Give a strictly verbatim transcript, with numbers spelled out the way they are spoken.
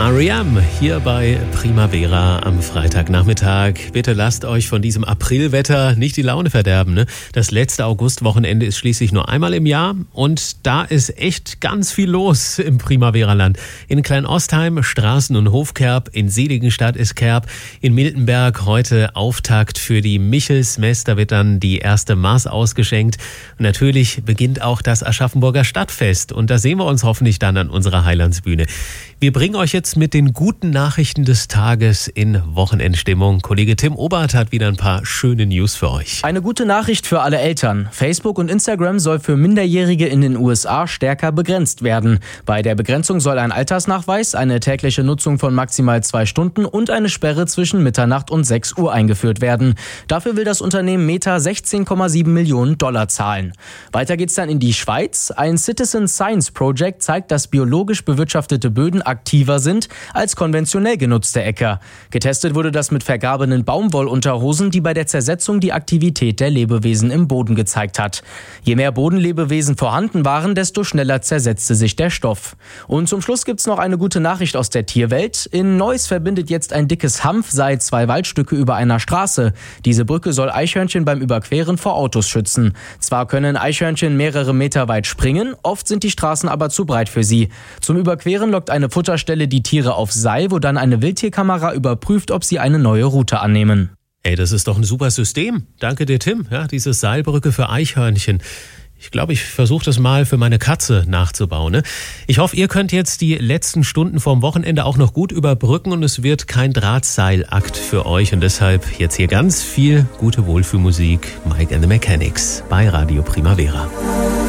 R E M hier bei Primavera am Freitagnachmittag. Bitte lasst euch von diesem Aprilwetter nicht die Laune verderben. Ne? Das letzte Augustwochenende ist schließlich nur einmal im Jahr und da ist echt ganz viel los im Primavera-Land. In Kleinostheim, Straßen- und Hofkerb, in Seligenstadt ist Kerb, in Miltenberg heute Auftakt für die Michelsmess. Da wird dann die erste Maß ausgeschenkt. Und natürlich beginnt auch das Aschaffenburger Stadtfest und da sehen wir uns hoffentlich dann an unserer Heilandsbühne. Wir bringen euch jetzt mit den guten Nachrichten des Tages in Wochenendstimmung. Kollege Tim Obert hat wieder ein paar schöne News für euch. Eine gute Nachricht für alle Eltern. Facebook und Instagram soll für Minderjährige in den U S A stärker begrenzt werden. Bei der Begrenzung soll ein Altersnachweis, eine tägliche Nutzung von maximal zwei Stunden und eine Sperre zwischen Mitternacht und sechs Uhr eingeführt werden. Dafür will das Unternehmen Meta sechzehn Komma sieben Millionen Dollar zahlen. Weiter geht's dann in die Schweiz. Ein Citizen Science Project zeigt, dass biologisch bewirtschaftete Böden aktiver sind als konventionell genutzte Äcker. Getestet wurde das mit vergrabenen Baumwollunterhosen, die bei der Zersetzung die Aktivität der Lebewesen im Boden gezeigt hat. Je mehr Bodenlebewesen vorhanden waren, desto schneller zersetzte sich der Stoff. Und zum Schluss gibt's noch eine gute Nachricht aus der Tierwelt. In Neuss verbindet jetzt ein dickes Hanfseil zwei Waldstücke über einer Straße. Diese Brücke soll Eichhörnchen beim Überqueren vor Autos schützen. Zwar können Eichhörnchen mehrere Meter weit springen, oft sind die Straßen aber zu breit für sie. Zum Überqueren lockt eine Futterstelle die Tiere auf Seil, wo dann eine Wildtierkamera überprüft, ob sie eine neue Route annehmen. Ey, das ist doch ein super System. Danke dir, Tim. Ja, diese Seilbrücke für Eichhörnchen. Ich glaube, ich versuche das mal für meine Katze nachzubauen. Ne? Ich hoffe, ihr könnt jetzt die letzten Stunden vorm Wochenende auch noch gut überbrücken und es wird kein Drahtseilakt für euch. Und deshalb jetzt hier ganz viel gute Wohlfühlmusik. Mike and the Mechanics bei Radio Primavera.